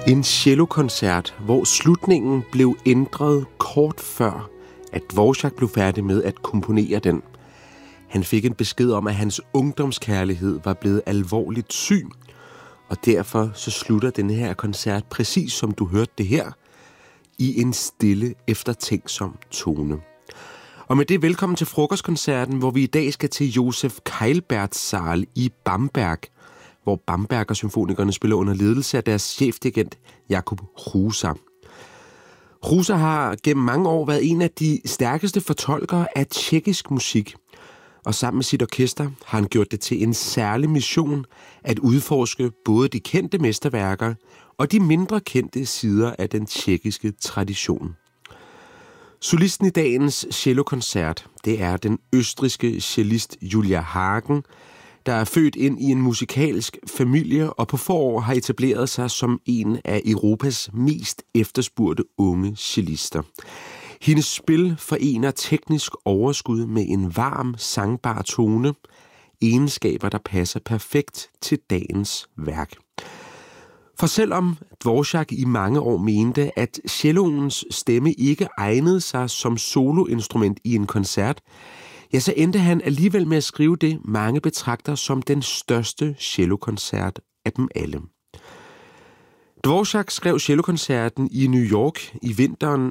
En cellokoncert, hvor slutningen blev ændret kort før, at Dvorak blev færdig med at komponere den. Han fik en besked om, at hans ungdomskærlighed var blevet alvorligt syg, og derfor så slutter den her koncert, præcis som du hørte det her, i en stille, eftertænksom tone. Og med det velkommen til frokostkoncerten, hvor vi i dag skal til Josef Keilberts Saal i Bamberg, hvor Bamberger Symfonikerne spiller under ledelse af deres chefdirigent Jakub Hrusa. Hrusa har gennem mange år været en af de stærkeste fortolkere af tjekkisk musik, og sammen med sit orkester har han gjort det til en særlig mission at udforske både de kendte mesterværker og de mindre kendte sider af den tjekkiske tradition. Solisten i dagens cellokoncert, det er den østrigske cellist Julia Hagen, der er født ind i en musikalsk familie og på få år har etableret sig som en af Europas mest efterspurgte unge cellister. Hendes spil forener teknisk overskud med en varm, sangbar tone, egenskaber, der passer perfekt til dagens værk. For selvom Dvorak i mange år mente, at celloens stemme ikke egnede sig som soloinstrument i en koncert, ja, så endte han alligevel med at skrive det, mange betragter som den største cellokoncert af dem alle. Dvorak skrev cellokoncerten i New York i vinteren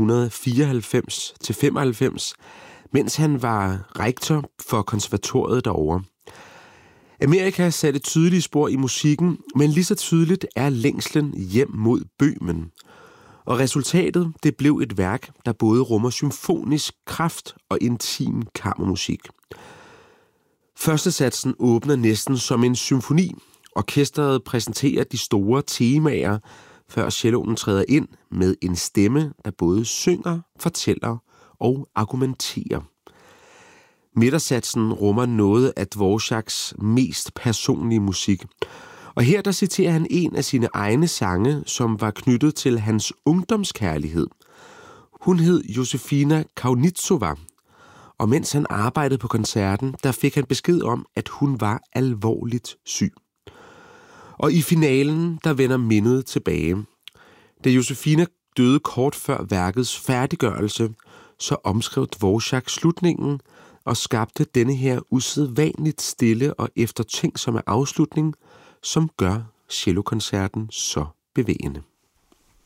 1894-95, mens han var rektor for konservatoriet derovre. Amerika satte tydelige spor i musikken, men lige så tydeligt er længslen hjem mod Bøhmen. Og resultatet, det blev et værk, der både rummer symfonisk kraft og intim kammermusik. Første satsen åbner næsten som en symfoni. Orkestret præsenterer de store temaer, før celloen træder ind med en stemme, der både synger, fortæller og argumenterer. Midtersatsen rummer noget af Dvoraks mest personlige musik. Og her der citerer han en af sine egne sange, som var knyttet til hans ungdomskærlighed. Hun hed Josefina Kaunitsova, og mens han arbejdede på koncerten, der fik han besked om, at hun var alvorligt syg. Og i finalen, der vender mindet tilbage. Da Josefina døde kort før værkets færdiggørelse, så omskrev Dvorak slutningen og skabte denne her usædvanligt stille og eftertænksomme afslutning, som gør cellokoncerten så bevægende.